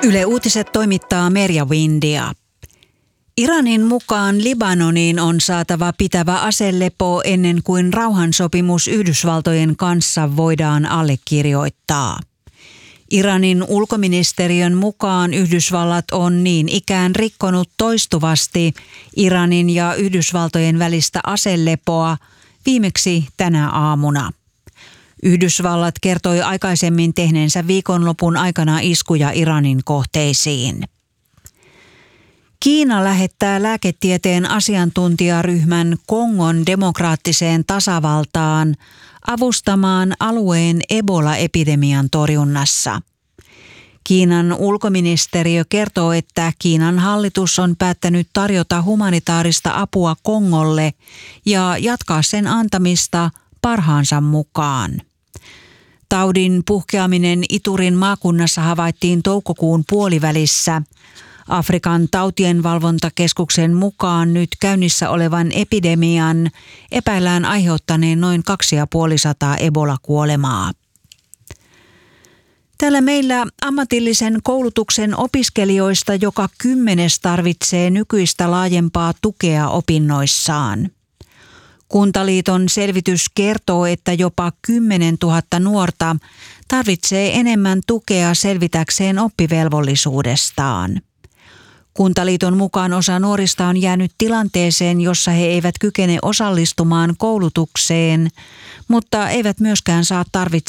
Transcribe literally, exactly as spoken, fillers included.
Yle Uutiset toimittaa Merja Windia. Iranin mukaan Libanoniin on saatava pitävä aselepo ennen kuin rauhansopimus Yhdysvaltojen kanssa voidaan allekirjoittaa. Iranin ulkoministeriön mukaan Yhdysvallat on niin ikään rikkonut toistuvasti Iranin ja Yhdysvaltojen välistä aselepoa, viimeksi tänä aamuna. Yhdysvallat kertoi aikaisemmin tehneensä viikonlopun aikana iskuja Iranin kohteisiin. Kiina lähettää lääketieteen asiantuntijaryhmän Kongon demokraattiseen tasavaltaan avustamaan alueen Ebola-epidemian torjunnassa. Kiinan ulkoministeriö kertoo, että Kiinan hallitus on päättänyt tarjota humanitaarista apua Kongolle ja jatkaa sen antamista parhaansa mukaan. Taudin puhkeaminen Iturin maakunnassa havaittiin toukokuun puolivälissä. Afrikan tautienvalvontakeskuksen mukaan nyt käynnissä olevan epidemian epäillään aiheuttaneen noin kaksisataaviisikymmentä Ebola-kuolemaa. Täällä meillä ammatillisen koulutuksen opiskelijoista joka kymmenes tarvitsee nykyistä laajempaa tukea opinnoissaan. Kuntaliiton selvitys kertoo, että jopa kymmenen tuhatta nuorta tarvitsee enemmän tukea selvitäkseen oppivelvollisuudestaan. Kuntaliiton mukaan osa nuorista on jäänyt tilanteeseen, jossa he eivät kykene osallistumaan koulutukseen, mutta eivät myöskään saa tarvitsemaan